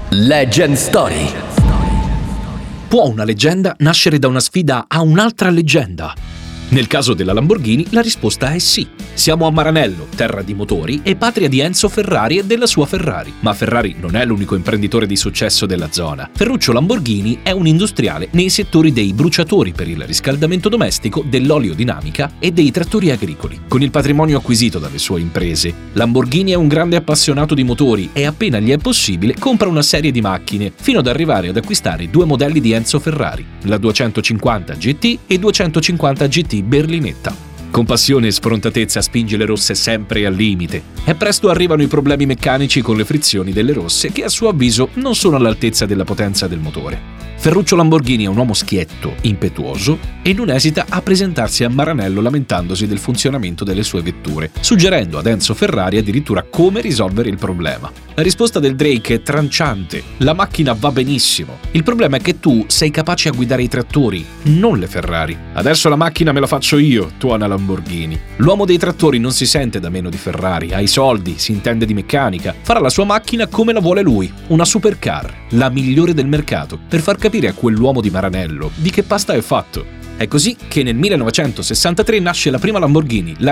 Legend Story. Può una leggenda nascere da una sfida a un'altra leggenda? Nel caso della Lamborghini la risposta è sì. Siamo a Maranello, terra di motori e patria di Enzo Ferrari e della sua Ferrari. Ma Ferrari non è l'unico imprenditore di successo della zona. Ferruccio Lamborghini è un industriale nei settori dei bruciatori per il riscaldamento domestico, dell'oliodinamica e dei trattori agricoli. Con il patrimonio acquisito dalle sue imprese, Lamborghini è un grande appassionato di motori e appena gli è possibile compra una serie di macchine, fino ad arrivare ad acquistare due modelli di Enzo Ferrari, la 250 GT e 250 GT Berlinetta. Con passione e sfrontatezza spinge le rosse sempre al limite e presto arrivano i problemi meccanici con le frizioni delle rosse che a suo avviso non sono all'altezza della potenza del motore. Ferruccio Lamborghini è un uomo schietto, impetuoso e non esita a presentarsi a Maranello lamentandosi del funzionamento delle sue vetture, suggerendo ad Enzo Ferrari addirittura come risolvere il problema. La risposta del Drake è tranciante: la macchina va benissimo, il problema è che tu sei capace a guidare i trattori, non le Ferrari. Adesso la macchina me la faccio io, tuona Lamborghini. L'uomo dei trattori non si sente da meno di Ferrari, ha i soldi, si intende di meccanica, farà la sua macchina come la vuole lui, una supercar, la migliore del mercato, per far capire a quell'uomo di Maranello di che pasta è fatto. È così che nel 1963 nasce la prima Lamborghini, la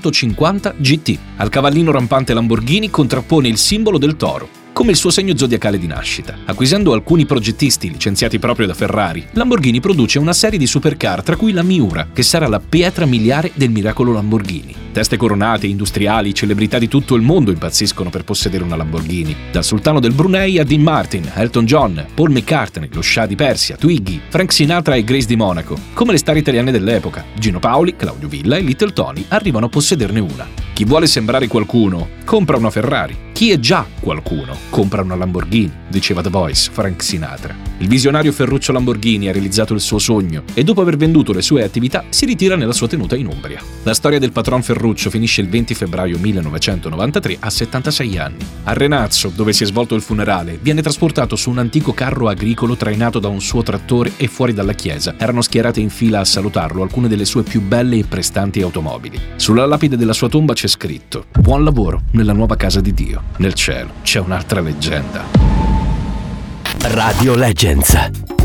350 GT. Al cavallino rampante Lamborghini contrappone il simbolo del toro, come il suo segno zodiacale di nascita. Acquisendo alcuni progettisti licenziati proprio da Ferrari, Lamborghini produce una serie di supercar, tra cui la Miura, che sarà la pietra miliare del miracolo Lamborghini. Teste coronate, industriali, celebrità di tutto il mondo impazziscono per possedere una Lamborghini. Dal sultano del Brunei a Dean Martin, Elton John, Paul McCartney, lo Shah di Persia, Twiggy, Frank Sinatra e Grace di Monaco, come le star italiane dell'epoca. Gino Paoli, Claudio Villa e Little Tony arrivano a possederne una. Chi vuole sembrare qualcuno, compra una Ferrari. Chi è già qualcuno, compra una Lamborghini, diceva The Voice, Frank Sinatra. Il visionario Ferruccio Lamborghini ha realizzato il suo sogno e dopo aver venduto le sue attività si ritira nella sua tenuta in Umbria. La storia del patron Ferruccio finisce il 20 febbraio 1993 a 76 anni. A Renazzo, dove si è svolto il funerale, viene trasportato su un antico carro agricolo trainato da un suo trattore e fuori dalla chiesa erano schierate in fila a salutarlo alcune delle sue più belle e prestanti automobili. Sulla lapide della sua tomba c'è scritto: buon lavoro nella nuova casa di Dio. Nel cielo c'è un'altra leggenda. Radio Legends.